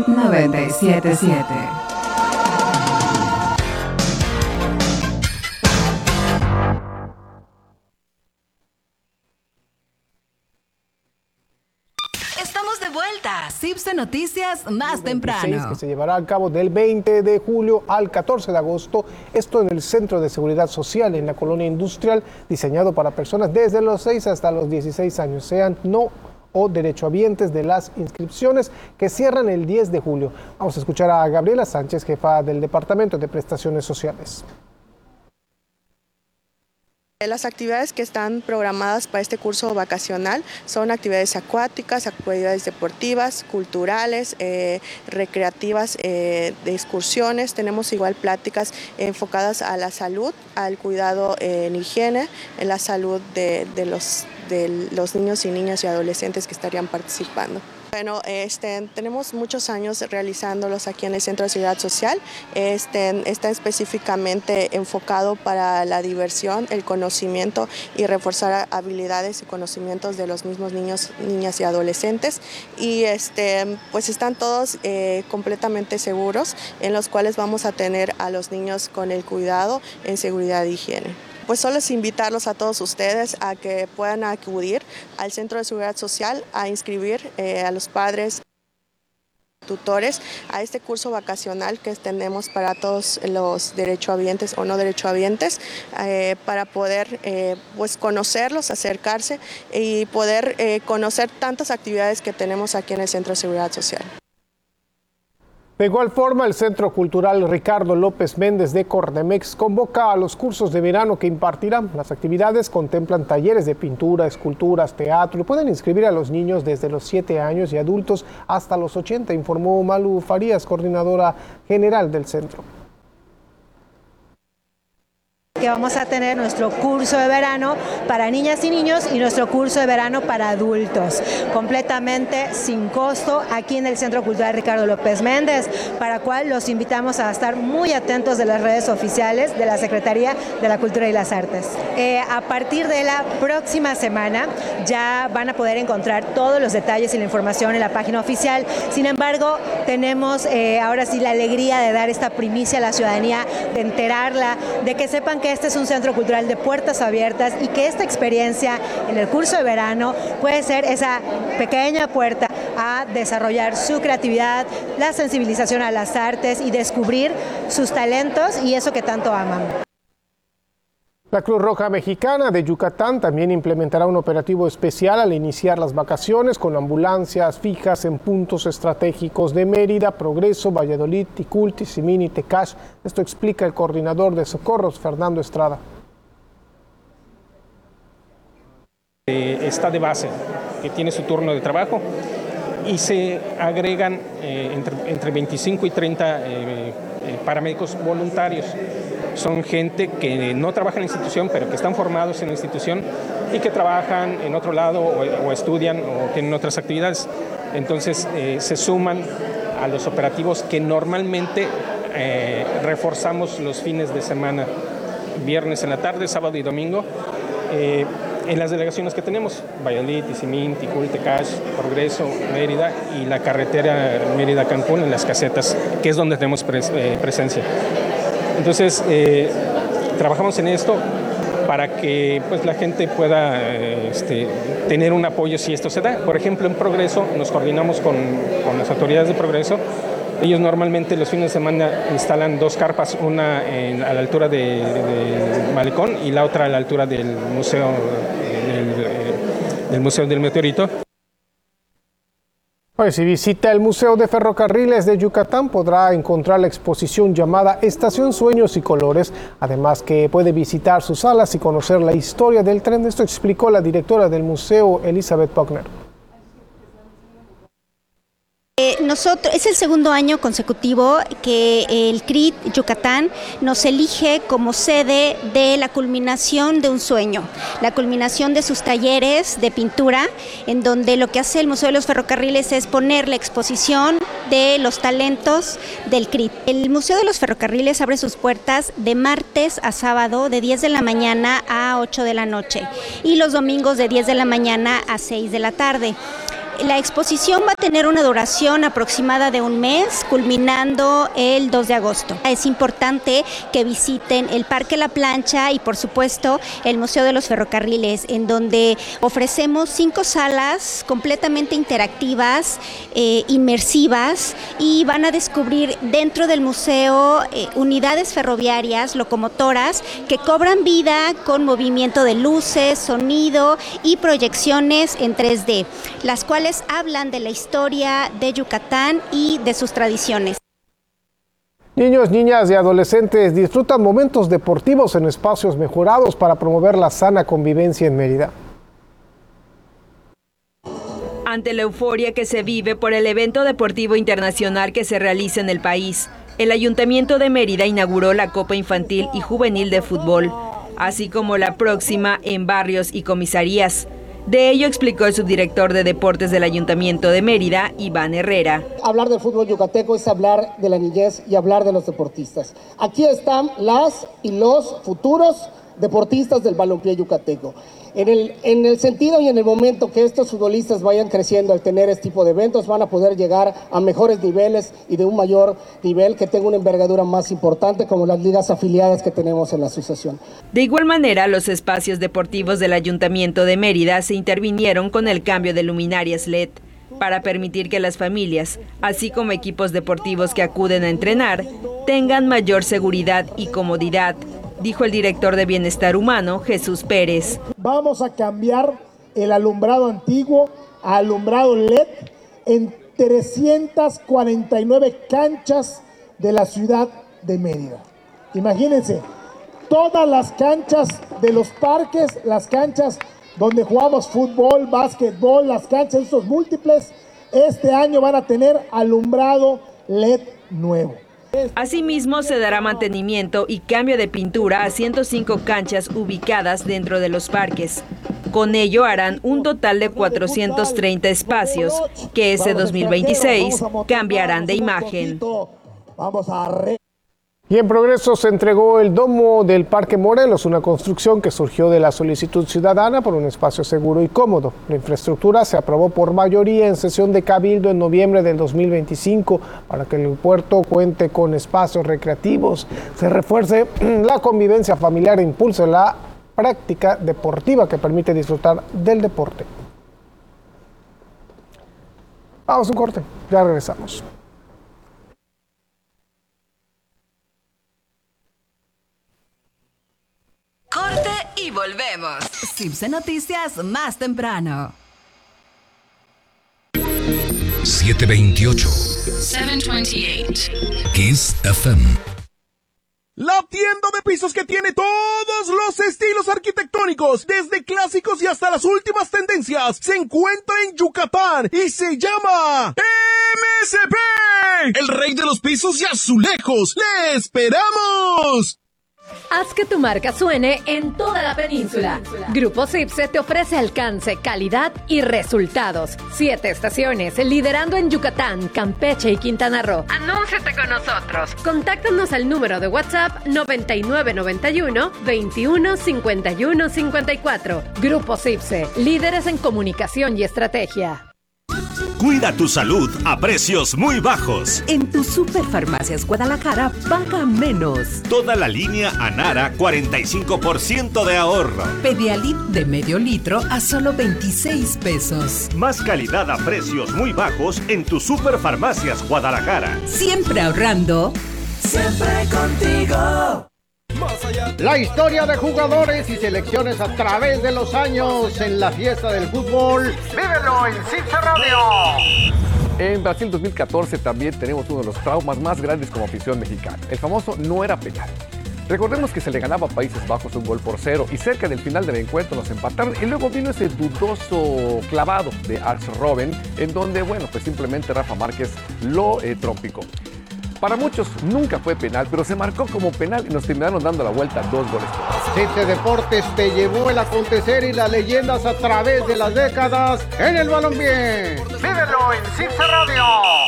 97.7. Estamos de vuelta. CIPSE Noticias más temprano. Que se llevará a cabo del 20 de julio al 14 de agosto. Esto en el Centro de Seguridad Social en la Colonia Industrial, diseñado para personas desde los 6 hasta los 16 años, sean no o derechohabientes de las inscripciones que cierran el 10 de julio. Vamos a escuchar a Gabriela Sánchez, jefa del Departamento de Prestaciones Sociales. Las actividades que están programadas para este curso vacacional son actividades acuáticas, actividades deportivas, culturales, recreativas, de excursiones. Tenemos igual pláticas enfocadas a la salud, al cuidado en higiene, en la salud de los niños y niñas y adolescentes que estarían participando. Bueno, tenemos muchos años realizándolos aquí en el Centro de Seguridad Social. Está específicamente enfocado para la diversión, el conocimiento y reforzar habilidades y conocimientos de los mismos niños, niñas y adolescentes. Y pues están todos completamente seguros, en los cuales vamos a tener a los niños con el cuidado en seguridad e higiene. Pues solo es invitarlos a todos ustedes a que puedan acudir al Centro de Seguridad Social a inscribir a los padres, tutores a este curso vacacional que tenemos para todos los derechohabientes o no derechohabientes, para poder pues conocerlos, acercarse y poder conocer tantas actividades que tenemos aquí en el Centro de Seguridad Social. De igual forma, el Centro Cultural Ricardo López Méndez de Cordemex convoca a los cursos de verano que impartirán. Las actividades contemplan talleres de pintura, esculturas, teatro. Pueden inscribir a los niños desde los 7 años y adultos hasta los 80, informó Malu Farías, coordinadora general del centro. Que vamos a tener nuestro curso de verano para niñas y niños y nuestro curso de verano para adultos, completamente sin costo aquí en el Centro Cultural Ricardo López Méndez, para cual los invitamos a estar muy atentos de las redes oficiales de la Secretaría de la Cultura y las Artes. A partir de la próxima semana ya van a poder encontrar todos los detalles y la información en la página oficial. Sin embargo, tenemos ahora sí la alegría de dar esta primicia a la ciudadanía, de enterarla, de que sepan que este es un centro cultural de puertas abiertas y que esta experiencia en el curso de verano puede ser esa pequeña puerta a desarrollar su creatividad, la sensibilización a las artes y descubrir sus talentos y eso que tanto aman. La Cruz Roja Mexicana de Yucatán también implementará un operativo especial al iniciar las vacaciones con ambulancias fijas en puntos estratégicos de Mérida, Progreso, Valladolid, Ticul, Tizimín y Tecash. Esto explica el coordinador de socorros, Fernando Estrada. Está de base, que tiene su turno de trabajo y se agregan entre 25 y 30 paramédicos voluntarios. Son gente que no trabaja en la institución, pero que están formados en la institución y que trabajan en otro lado o estudian o tienen otras actividades. Entonces se suman a los operativos que normalmente reforzamos los fines de semana, viernes en la tarde, sábado y domingo, en las delegaciones que tenemos, Valladolid, Tizimín, Ticul, Tecash, Progreso, Mérida y la carretera Mérida-Cancún en las casetas, que es donde tenemos presencia. Entonces, trabajamos en esto para que pues, la gente pueda tener un apoyo si esto se da. Por ejemplo, en Progreso nos coordinamos con las autoridades de Progreso. Ellos normalmente los fines de semana instalan 2 carpas, una a la altura de Malecón y la otra a la altura del Museo del Meteorito. Pues si visita el Museo de Ferrocarriles de Yucatán podrá encontrar la exposición llamada Estación Sueños y Colores, además que puede visitar sus salas y conocer la historia del tren. Esto explicó la directora del museo, Elizabeth Pockner. Es el segundo año consecutivo que el CRIT Yucatán nos elige como sede de la culminación de un sueño, la culminación de sus talleres de pintura, en donde lo que hace el Museo de los Ferrocarriles es poner la exposición de los talentos del CRIT. El Museo de los Ferrocarriles abre sus puertas de martes a sábado de 10 de la mañana a 8 de la noche y los domingos de 10 de la mañana a 6 de la tarde. La exposición va a tener una duración aproximada de un mes, culminando el 2 de agosto. Es importante que visiten el Parque La Plancha y, por supuesto, el Museo de los Ferrocarriles, en donde ofrecemos 5 salas completamente interactivas, inmersivas, y van a descubrir dentro del museo unidades ferroviarias, locomotoras, que cobran vida con movimiento de luces, sonido y proyecciones en 3D, las cuales hablan de la historia de Yucatán y de sus tradiciones. Niños, niñas y adolescentes disfrutan momentos deportivos en espacios mejorados para promover la sana convivencia en Mérida. Ante la euforia que se vive por el evento deportivo internacional que se realiza en el país, el Ayuntamiento de Mérida inauguró la Copa Infantil y Juvenil de Fútbol, así como la próxima en barrios y comisarías. De ello explicó el subdirector de Deportes del Ayuntamiento de Mérida, Iván Herrera. Hablar del fútbol yucateco es hablar de la niñez y hablar de los deportistas. Aquí están las y los futuros deportistas del balompié yucateco. En el sentido y en el momento que estos futbolistas vayan creciendo al tener este tipo de eventos, van a poder llegar a mejores niveles y de un mayor nivel que tenga una envergadura más importante, como las ligas afiliadas que tenemos en la asociación. De igual manera, los espacios deportivos del Ayuntamiento de Mérida se intervinieron con el cambio de luminarias LED para permitir que las familias, así como equipos deportivos que acuden a entrenar, tengan mayor seguridad y comodidad, dijo el director de Bienestar Humano, Jesús Pérez. Vamos a cambiar el alumbrado antiguo a alumbrado LED en 349 canchas de la ciudad de Mérida. Imagínense, todas las canchas de los parques, las canchas donde jugamos fútbol, básquetbol, las canchas estos múltiples, este año van a tener alumbrado LED nuevo. Asimismo, se dará mantenimiento y cambio de pintura a 105 canchas ubicadas dentro de los parques. Con ello harán un total de 430 espacios que ese 2026 cambiarán de imagen. Y en progreso se entregó el domo del Parque Morelos, una construcción que surgió de la solicitud ciudadana por un espacio seguro y cómodo. La infraestructura se aprobó por mayoría en sesión de Cabildo en noviembre del 2025 para que el puerto cuente con espacios recreativos, se refuerce la convivencia familiar e impulse la práctica deportiva que permite disfrutar del deporte. Vamos a un corte, ya regresamos. Corte y volvemos. CIPSE Noticias más temprano. 728. 728. Kiss FM. La tienda de pisos que tiene todos los estilos arquitectónicos, desde clásicos y hasta las últimas tendencias, se encuentra en Yucatán y se llama MSP, el rey de los pisos y azulejos. ¡Le esperamos! Haz que tu marca suene en toda la península. Grupo CIPSE te ofrece alcance, calidad y resultados. 7 estaciones, liderando en Yucatán, Campeche y Quintana Roo. Anúnciate con nosotros. Contáctanos al número de WhatsApp 9991 21 51 54. Grupo CIPSE, líderes en comunicación y estrategia. Cuida tu salud a precios muy bajos. En tu Superfarmacias Guadalajara, paga menos. Toda la línea Anara, 45% de ahorro. Pedialit de medio litro a solo 26 pesos. Más calidad a precios muy bajos en tu Superfarmacias Guadalajara. Siempre ahorrando. Siempre contigo. La historia de jugadores y selecciones a través de los años en la fiesta del fútbol. ¡Vívelo en CIPSE Radio! En Brasil 2014 también tenemos uno de los traumas más grandes como afición mexicana. El famoso no era penal. Recordemos que se le ganaba a Países Bajos 1-0 y cerca del final del encuentro nos empataron y luego vino ese dudoso clavado de Ars Robben en donde, bueno, pues simplemente Rafa Márquez lo trompicó. Para muchos nunca fue penal, pero se marcó como penal y nos terminaron dando la vuelta 2 goles. CIPSE Deportes te llevó el acontecer y las leyendas a través de las décadas en el balompié. ¡Vívelo en CIPSE Radio!